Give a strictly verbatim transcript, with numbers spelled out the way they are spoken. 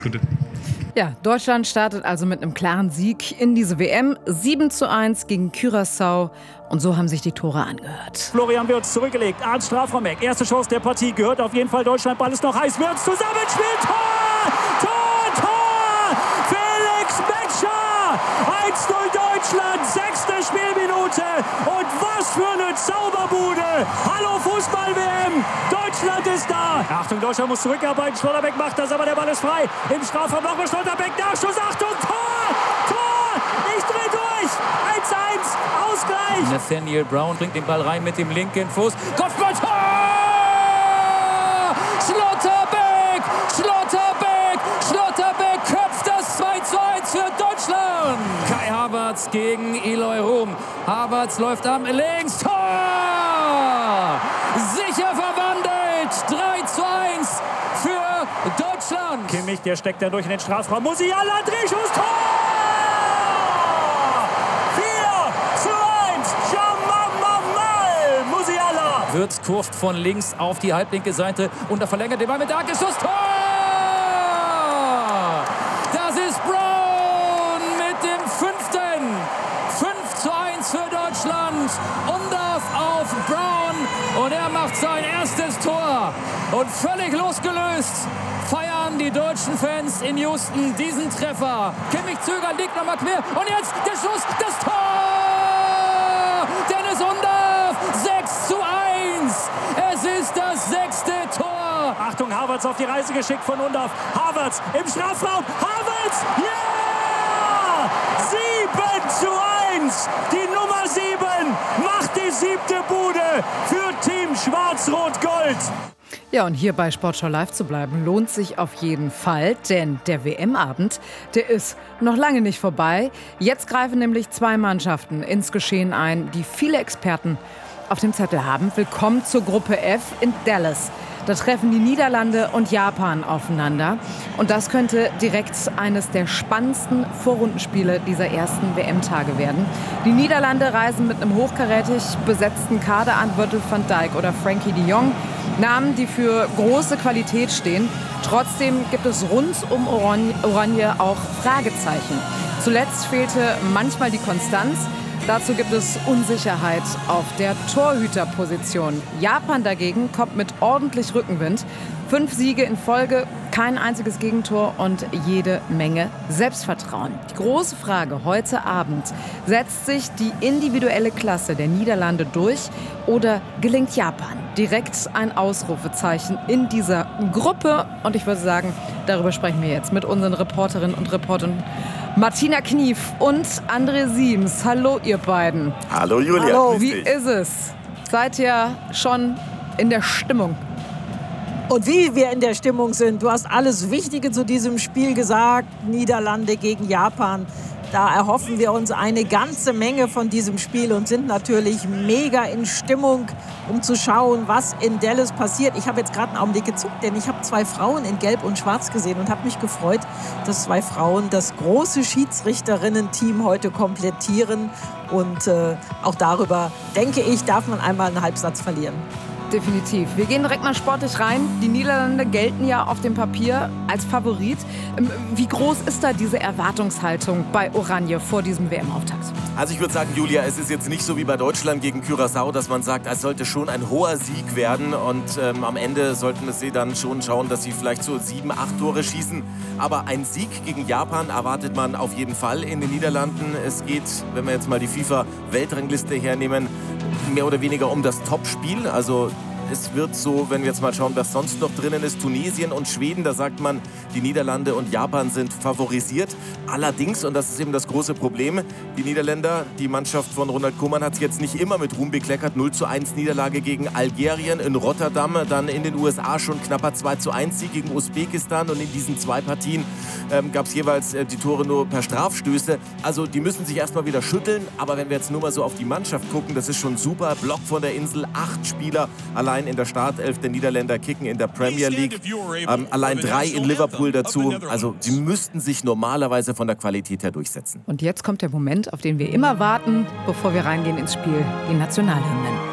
Ja, Deutschland startet also mit einem klaren Sieg in diese W M. sieben zu eins gegen Curaçao. Und so haben sich die Tore angehört. Florian Wirtz zurückgelegt, Arndt Strafraum-Eck. Erste Chance der Partie, gehört auf jeden Fall Deutschland. Ball ist noch heiß, Wirtz zusammenspielt, Tor! Tor, Tor! Felix Metscher! eins null Deutschland, sechste Spielminute. Und was für eine Zauberbude! Hallo Fußball-W M! Deutschland ist da! Achtung, Deutschland muss zurückarbeiten. Schlotterbeck macht das, aber der Ball ist frei. Im Strafraum nochmal Schlotterbeck, Nachschuss, Achtung, Tor! Tor! Ich dreh durch! eins eins, Ausgleich! Nathaniel Brown bringt den Ball rein mit dem linken Fuß. Kopfball, Tor! Schlotterbeck! Schlotterbeck! Schlotterbeck köpft das zwei zu eins für Deutschland! Kai Havertz gegen Eloy Room. Havertz läuft am links. Tor! Sicher verwandelt. drei zu eins für Deutschland. Kimmich, der steckt dann durch in den Strafraum. Musiala, Drehschuss, Tor! Wirtz kurft von links auf die halblinke Seite und er verlängert den Ball mit der Hacke. Schuss, Tor! Das ist Brown mit dem fünften. fünf zu eins für Deutschland. Undorf auf Brown und er macht sein erstes Tor. Und völlig losgelöst feiern die deutschen Fans in Houston diesen Treffer. Kimmich zögert, liegt nochmal quer und jetzt der Schuss, das Tor! Dennis Undorf, sechs zu eins. Es ist das sechste Tor. Achtung, Havertz auf die Reise geschickt von Undorf. Havertz im Strafraum. Havertz, ja! sieben zu eins. Die Nummer sieben macht die siebte Bude für Team Schwarz-Rot-Gold. Ja, und hier bei Sportschau Live zu bleiben, lohnt sich auf jeden Fall, denn der W M-Abend, der ist noch lange nicht vorbei. Jetzt greifen nämlich zwei Mannschaften ins Geschehen ein, die viele Experten auf dem Zettel haben. Willkommen zur Gruppe F in Dallas. Da treffen die Niederlande und Japan aufeinander. Und das könnte direkt eines der spannendsten Vorrundenspiele dieser ersten W M-Tage werden. Die Niederlande reisen mit einem hochkarätig besetzten Kader an. Virgil van Dijk oder Frankie de Jong. Namen, die für große Qualität stehen. Trotzdem gibt es rund um Oranje, Oranje auch Fragezeichen. Zuletzt fehlte manchmal die Konstanz. Dazu gibt es Unsicherheit auf der Torhüterposition. Japan dagegen kommt mit ordentlich Rückenwind. Fünf Siege in Folge, kein einziges Gegentor und jede Menge Selbstvertrauen. Die große Frage heute Abend: Setzt sich die individuelle Klasse der Niederlande durch oder gelingt Japan direkt ein Ausrufezeichen in dieser Gruppe? Und ich würde sagen, darüber sprechen wir jetzt mit unseren Reporterinnen und Reportern Martina Knief und André Siems. Hallo, ihr beiden. Hallo, Julia. Hallo, wie ist es? Seid ihr schon in der Stimmung? Und wie wir in der Stimmung sind, du hast alles Wichtige zu diesem Spiel gesagt. Niederlande gegen Japan. Da erhoffen wir uns eine ganze Menge von diesem Spiel und sind natürlich mega in Stimmung, um zu schauen, was in Dallas passiert. Ich habe jetzt gerade einen Augenblick gezuckt, denn ich habe zwei Frauen in Gelb und Schwarz gesehen und habe mich gefreut, dass zwei Frauen das große Schiedsrichterinnen-Team heute komplettieren. Und äh, auch darüber, denke ich, darf man einmal einen Halbsatz verlieren. Definitiv. Wir gehen direkt mal sportlich rein. Die Niederlande gelten ja auf dem Papier als Favorit. Wie groß ist da diese Erwartungshaltung bei Oranje vor diesem W M-Auftakt? Also ich würde sagen, Julia, es ist jetzt nicht so wie bei Deutschland gegen Curaçao, dass man sagt, es sollte schon ein hoher Sieg werden. Und ähm, am Ende sollten sie dann schon schauen, dass sie vielleicht so sieben, acht Tore schießen. Aber ein Sieg gegen Japan erwartet man auf jeden Fall in den Niederlanden. Es geht, wenn wir jetzt mal die FIFA-Weltrangliste hernehmen, mehr oder weniger um das Topspiel. Also es wird so, wenn wir jetzt mal schauen, was sonst noch drinnen ist, Tunesien und Schweden, da sagt man, die Niederlande und Japan sind favorisiert. Allerdings, und das ist eben das große Problem, die Niederländer, die Mannschaft von Ronald Koeman hat es jetzt nicht immer mit Ruhm bekleckert. null zu eins Niederlage gegen Algerien in Rotterdam, dann in den U S A schon knapper zwei zu eins Sieg gegen Usbekistan und in diesen zwei Partien ähm, gab es jeweils äh, die Tore nur per Strafstöße. Also die müssen sich erstmal wieder schütteln, aber wenn wir jetzt nur mal so auf die Mannschaft gucken, das ist schon super. Block von der Insel, acht Spieler allein in der Startelf der Niederländer kicken in der Premier League. Ähm, allein drei in Liverpool dazu. Also sie müssten sich normalerweise von der Qualität her durchsetzen. Und jetzt kommt der Moment, auf den wir immer warten, bevor wir reingehen ins Spiel, die Nationalhymnen.